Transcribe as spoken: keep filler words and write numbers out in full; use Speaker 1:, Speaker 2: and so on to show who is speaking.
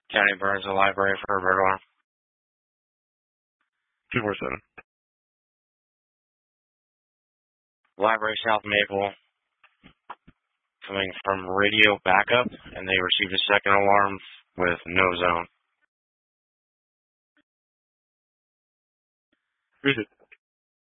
Speaker 1: County Burns, the library for a burglar.
Speaker 2: two four seven.
Speaker 1: Library South Maple, coming from radio backup, and they received a second alarm with no zone.
Speaker 2: Who's it?